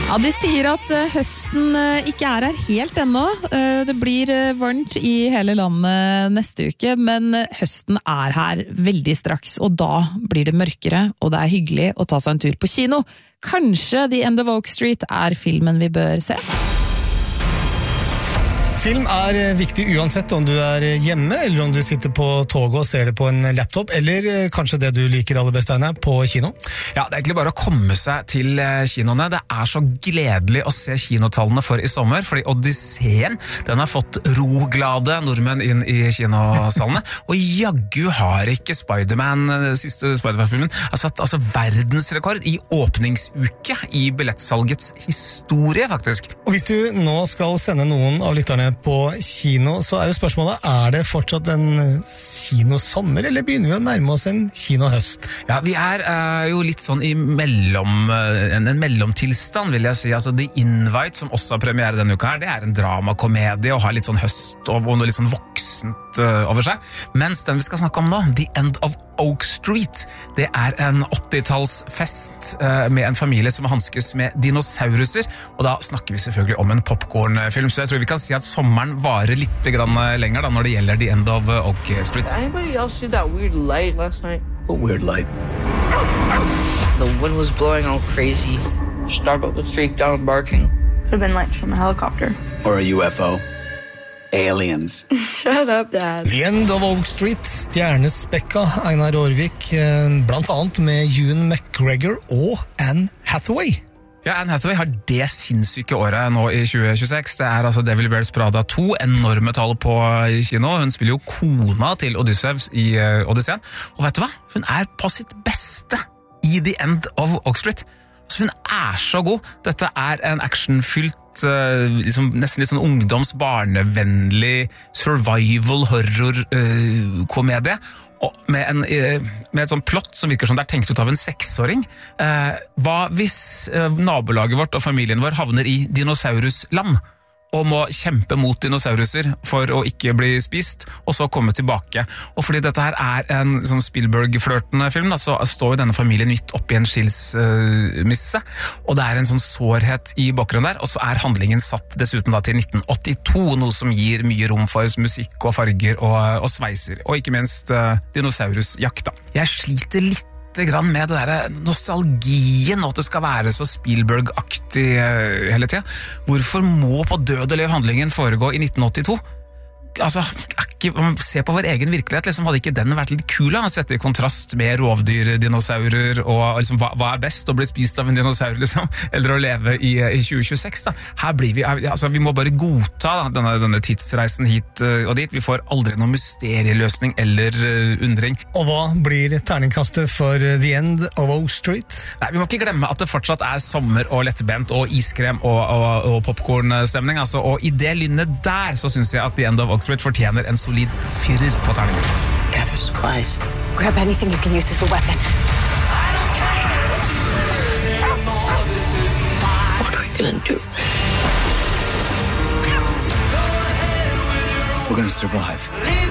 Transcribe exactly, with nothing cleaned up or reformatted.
Ja, de sier at høsten ikke er her helt ennå. Det blir varmt i hele landet neste uke, men høsten er her veldig straks, og da blir det mørkere, og det er hyggelig å ta seg en tur på kino. Kanskje The End of Oak Street er filmen vi bør se? Film er viktig uansett om du er hjemme, eller om du sitter på toget og ser det på en laptop, eller kanskje det du liker aller best, Einar, på kino. Ja, det er egentlig bare å komme seg til kinoene. Det er så gledelig å se kinotallene for i sommer, fordi Odysseen, den har fått roglade nordmenn inn i kinosalene, og jaggu har ikke Spider-Man, siste Spider-Man-filmen, har satt altså verdensrekord i åpningsuke i billettsalgets historie, faktisk. Og hvis du nå skal sende noen av lytterne på kino, så er jo spørsmålet, er det fortsatt en kinosommer, eller begynner vi å nærme oss en kinohøst? Ja, vi er uh, jo litt sånn i mellom, uh, en, en mellomtilstand, vil jeg si. Altså, The Invite, som også har premiere denne uka her, det er en dramakomedie og har litt sånn høst og, og noe litt sånn voksent uh, over seg. Mens den vi skal snakke om nå, The End of Oak Street, det er en åttitallsfest uh, med en familie som hanskes med dinosauruser, og da snakker vi selvfølgelig om en popcornfilm, så jeg tror vi kan si at sommeren varer litt grann lenger da, når det gjelder The End of Oak Street. Anybody else see that weird light last night? What weird light? The wind was blowing all crazy. Starbuck was freaked out and barking. Could have been lights from a helicopter. Or a U F O? Aliens. Shut up, Dad. The End of Oak Street, stjernespekka Einar Aarvik, blant annet med Ewan McGregor og Anne Hathaway. Ja, Anne Hathaway har det sinnssyke året nå i tjue tjueseks. Det er altså Devil Wears Prada to, enorme tall på kino. Hun spiller jo kona til Odysseus i Odysseen. Og vet du hva? Hun er på sitt beste i The End of Oak Street. Så hun er så god. Dette er en actionfylt, liksom, nesten litt sånn ungdoms, barnevennlig survival horror uh, komedie. Og med, en, med et sånt plott som virker som det er tenkt ut av en seksåring. Eh, hva hvis eh, nabolaget vårt og familien vår havner i dinosaurusland og må kjempe mot dinosauruser for å ikke bli spist, og så komme tilbake? Og fordi dette her er en liksom, Spielberg-flørtende film, da, så står jo denne familien midt oppi en skilsmisse, og det er en sånn sårhet i bakgrunnen der, og så er handlingen satt dessuten da til nitten åttito, noe som gir mye rom for musikk og farger og, og sveiser, og ikke minst uh, dinosaurusjakt da. Jeg sliter litt grann med det der nostalgien og at det skal være så Spielberg-aktig hele tiden. Hvorfor må på død og lev handlingen foregå i nitten åttito? Altså, ikke, se på vår egen virkelighet, liksom, hadde ikke den vært litt kul å sette i kontrast med rovdyr, dinosaurer, og liksom, hva, hva er best, å bli spist av en dinosaur, liksom, eller å leve i, i tjue tjueseks, da. Her blir vi, altså, vi må bare godta da, denne, denne tidsreisen hit uh, og dit. Vi får aldri noen mysterieløsning eller uh, undring. Og hva blir terningkastet for The End of Oak Street? Nei, vi må ikke glemme at det fortsatt er sommer og lettbent og iskrem og, og, og popcornstemning, altså, og i det lynnet der så synes jeg at The End of Oak Street fortjener en solid fyrer på terningen. Gather supplies. Grab anything you can use as a weapon. What are we gonna do? We're gonna survive.